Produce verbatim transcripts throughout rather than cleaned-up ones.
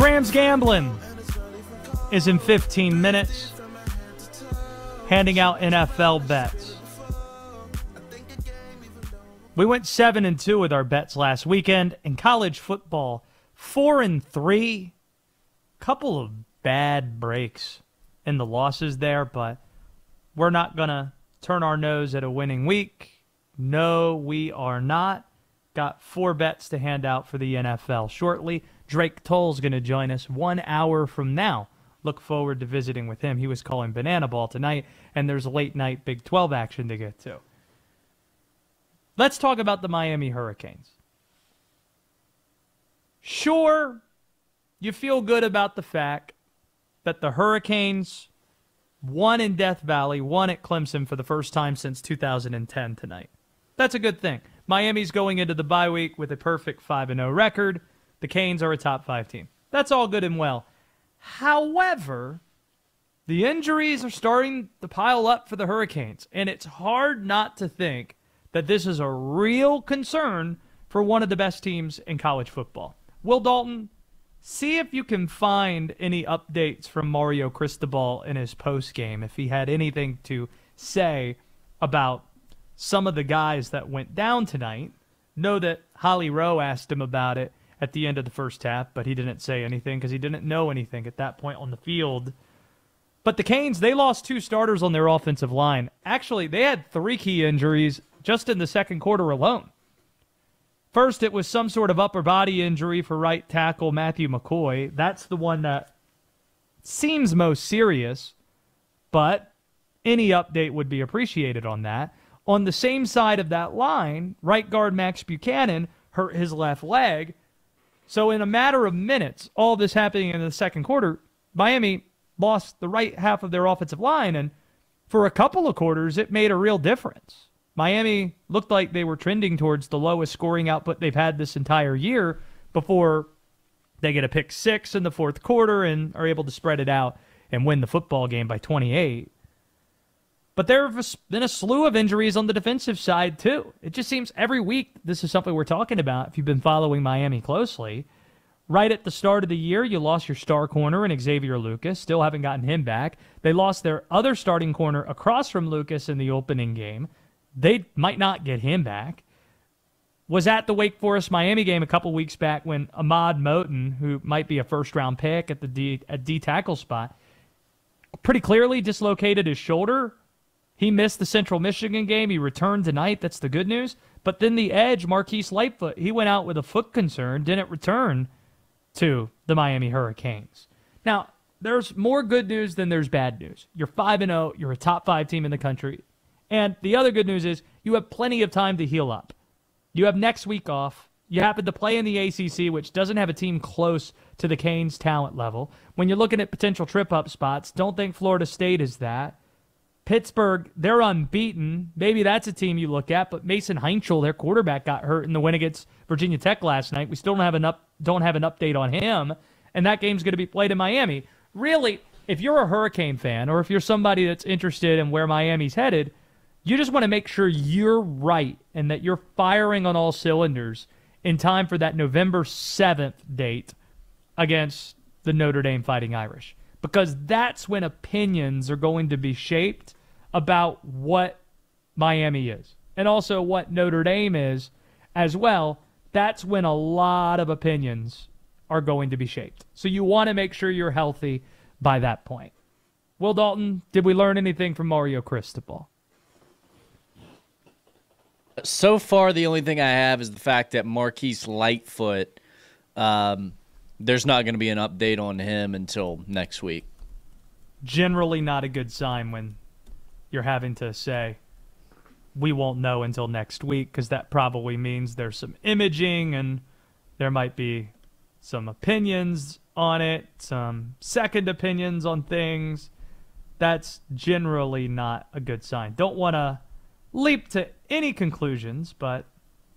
Grams Gambling is in fifteen minutes, handing out N F L bets. We went seven and two with our bets last weekend. In college football, four and three. Couple of bad breaks in the losses there, but we're not going to turn our nose at a winning week. No, we are not. Got four bets to hand out for the N F L shortly. Drake Toll's going to join us one hour from now. Look forward to visiting with him. He was calling Banana Ball tonight, and there's late night Big twelve action to get to. Let's talk about the Miami Hurricanes. Sure, you feel good about the fact that the Hurricanes won in Death Valley, won at Clemson for the first time since two thousand ten tonight. That's a good thing. Miami's going into the bye week with a perfect five and oh record. The Canes are a top five team. That's all good and well. However, the injuries are starting to pile up for the Hurricanes, and it's hard not to think that this is a real concern for one of the best teams in college football. Will Dalton, see if you can find any updates from Mario Cristobal in his postgame, if he had anything to say about some of the guys that went down tonight. Know that Holly Rowe asked him about it at the end of the first half, but he didn't say anything because he didn't know anything at that point on the field. But the Canes, they lost two starters on their offensive line. Actually, they had three key injuries just in the second quarter alone. First, it was some sort of upper body injury for right tackle Matthew McCoy. That's the one that seems most serious, but any update would be appreciated on that. On the same side of that line, right guard Max Buchanan hurt his left leg. So in a matter of minutes, all this happening in the second quarter, Miami lost the right half of their offensive line, and for a couple of quarters, it made a real difference. Miami looked like they were trending towards the lowest scoring output they've had this entire year before they get a pick six in the fourth quarter and are able to spread it out and win the football game by twenty-eight. But there have been a slew of injuries on the defensive side, too. It just seems every week this is something we're talking about if you've been following Miami closely. Right at the start of the year, you lost your star corner in Xavier Lucas. Still haven't gotten him back. They lost their other starting corner across from Lucas in the opening game. They might not get him back. Was at the Wake Forest-Miami game a couple weeks back when Ahmad Moten, who might be a first-round pick at the D, at D tackle spot, pretty clearly dislocated his shoulder. He missed the Central Michigan game. He returned tonight. That's the good news. But then the edge, Marquise Lightfoot, he went out with a foot concern, didn't return to the Miami Hurricanes. Now, there's more good news than there's bad news. You're five and oh. You're a top five team in the country. And the other good news is you have plenty of time to heal up. You have next week off. You happen to play in the A C C, which doesn't have a team close to the Canes' talent level. When you're looking at potential trip-up spots, don't think Florida State is that. Pittsburgh, they're unbeaten. Maybe that's a team you look at, but Mason Heinchel, their quarterback, got hurt in the win against Virginia Tech last night. We still don't have an up, don't have an update on him, and that game's going to be played in Miami. Really, if you're a Hurricane fan or if you're somebody that's interested in where Miami's headed, you just want to make sure you're right and that you're firing on all cylinders in time for that November seventh date against the Notre Dame Fighting Irish. Because that's when opinions are going to be shaped about what Miami is. And also what Notre Dame is as well. That's when a lot of opinions are going to be shaped. So you want to make sure you're healthy by that point. Will Dalton, did we learn anything from Mario Cristobal? So far, the only thing I have is the fact that Marquise Lightfoot, um, there's not going to be an update on him until next week. Generally not a good sign when you're having to say, we won't know until next week, because that probably means there's some imaging and there might be some opinions on it, some second opinions on things. That's generally not a good sign. Don't want to leap to any conclusions, but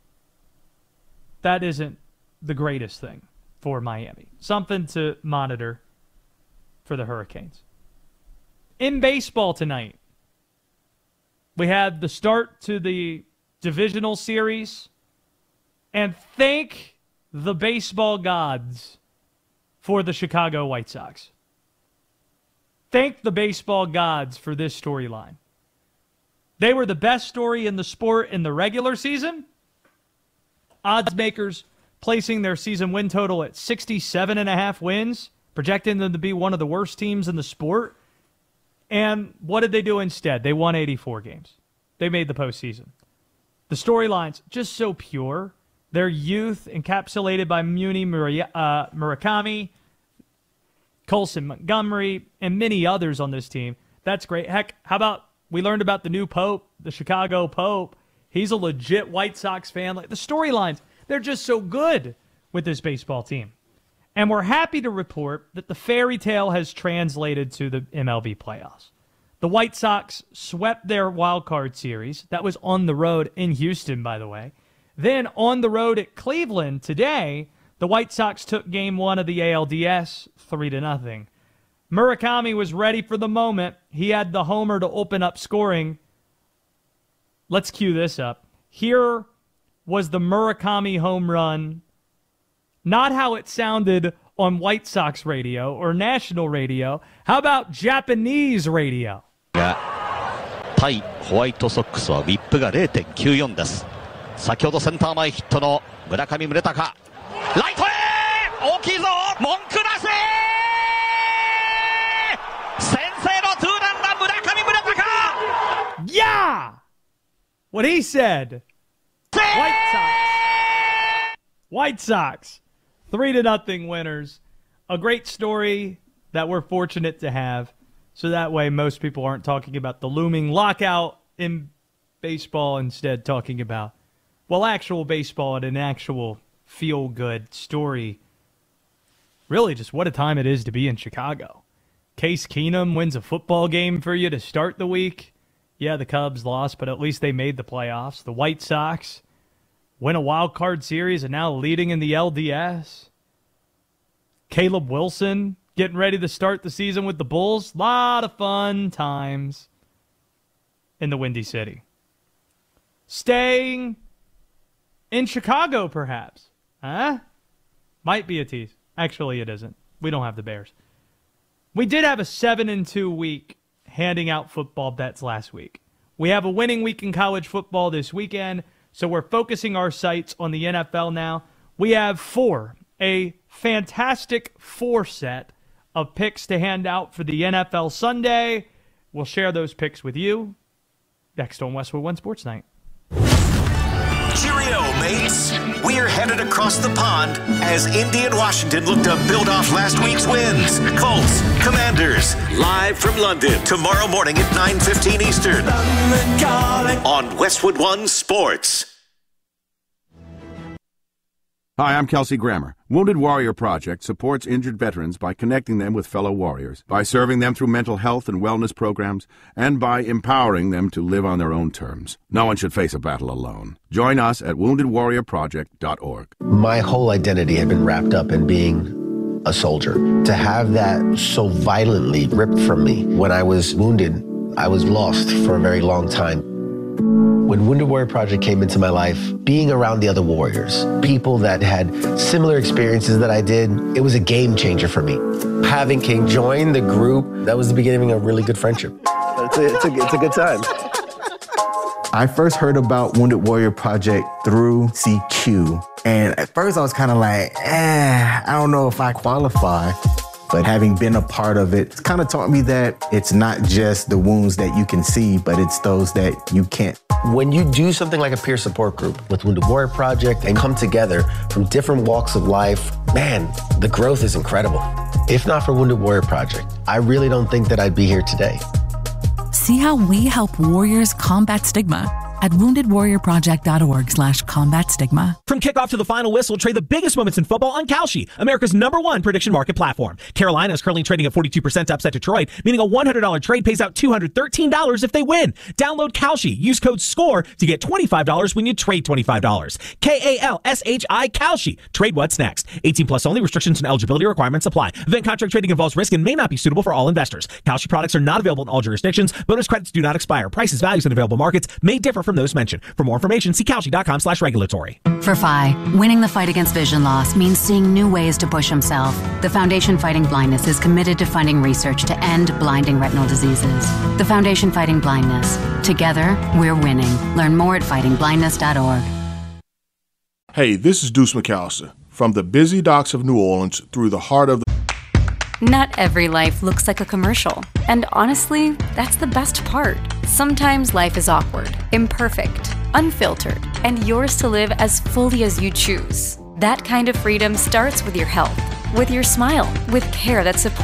that isn't the greatest thing for Miami. Something to monitor for the Hurricanes. In baseball tonight, we had the start to the divisional series, and thank the baseball gods for the Chicago White Sox. Thank the baseball gods for this storyline. They were the best story in the sport in the regular season. Odds makers placing their season win total at sixty-seven and a half wins, projecting them to be one of the worst teams in the sport. And what did they do instead? They won eighty-four games. They made the postseason. The storylines, just so pure. Their youth encapsulated by Muni uh, Murakami, Colson Montgomery, and many others on this team. That's great. Heck, how about we learned about the new Pope, the Chicago Pope. He's a legit White Sox fan. Like, the storylines, they're just so good with this baseball team. And we're happy to report that the fairy tale has translated to the M L B playoffs. The White Sox swept their wild card series. That was on the road in Houston, by the way. Then on the road at Cleveland today, the White Sox took game one of the A L D S three to nothing. Murakami was ready for the moment. He had the homer to open up scoring. Let's cue this up. Here was the Murakami home run. Not how it sounded on White Sox radio or national radio. How about Japanese radio? 対ホワイトソックスはウィップが ゼロ点きゅうよん です。先ほどセンター前ヒットの村上宗隆、ライトへ大きいぞ文句なし、先制のツーランだ村上宗隆。 Yeah! What he said. White Sox. White Sox. Three to nothing winners. A great story that we're fortunate to have. So that way most people aren't talking about the looming lockout in baseball, instead talking about, well, actual baseball and an actual feel-good story. Really just what a time it is to be in Chicago. Case Keenum wins a football game for you to start the week. Yeah, the Cubs lost, but at least they made the playoffs. The White Sox win a wild card series and now leading in the L D S. Caleb Wilson getting ready to start the season with the Bulls. A lot of fun times in the Windy City. Staying in Chicago, perhaps. Huh? Might be a tease. Actually, it isn't. We don't have the Bears. We did have a seven and two week handing out football bets last week. We have a winning week in college football this weekend, so we're focusing our sights on the N F L now. We have four, a fantastic four set of picks to hand out for the N F L Sunday. We'll share those picks with you next on Westwood One Sports Night. Cheerio, mates. We're headed across the pond as Indy and Washington look to build off last week's wins. Colts, Commanders, live from London tomorrow morning at nine fifteen Eastern on Westwood One Sports. Hi, I'm Kelsey Grammer. Wounded Warrior Project supports injured veterans by connecting them with fellow warriors, by serving them through mental health and wellness programs, and by empowering them to live on their own terms. No one should face a battle alone. Join us at wounded warrior project dot org. My whole identity had been wrapped up in being a soldier. To have that so violently ripped from me when I was wounded, I was lost for a very long time. When Wounded Warrior Project came into my life, being around the other warriors, people that had similar experiences that I did, it was a game changer for me. Having King join the group, that was the beginning of a really good friendship. It's a, it's a, it's a good time. I first heard about Wounded Warrior Project through C Q. And at first I was kind of like, eh, I don't know if I qualify. But having been a part of it, it's kind of taught me that it's not just the wounds that you can see, but it's those that you can't. When you do something like a peer support group with Wounded Warrior Project and come together from different walks of life, man, the growth is incredible. If not for Wounded Warrior Project, I really don't think that I'd be here today. See how we help warriors combat stigma at wounded warrior project dot org slash combat stigma. From kickoff to the final whistle, trade the biggest moments in football on Kalshi, America's number one prediction market platform. Carolina is currently trading at forty-two percent to upset Detroit, meaning a one hundred dollars trade pays out two hundred thirteen dollars if they win. Download Kalshi. Use code SCORE to get twenty-five dollars when you trade twenty-five dollars. K A L S H I Kalshi. Trade what's next. eighteen plus only. Restrictions and eligibility requirements apply. Event contract trading involves risk and may not be suitable for all investors. Kalshi products are not available in all jurisdictions. Bonus credits do not expire. Prices, values, and available markets may differ from from those mentioned. For more information, see Calci.com slash regulatory. For Phi, winning the fight against vision loss means seeing new ways to push himself. The Foundation Fighting Blindness is committed to funding research to end blinding retinal diseases. The Foundation Fighting Blindness. Together, we're winning. Learn more at fighting blindness dot org. Hey, this is Deuce McAllister. From the busy docks of New Orleans through the heart of the... Not every life looks like a commercial. And honestly, that's the best part. Sometimes life is awkward, imperfect, unfiltered, and yours to live as fully as you choose. That kind of freedom starts with your health, with your smile, with care that supports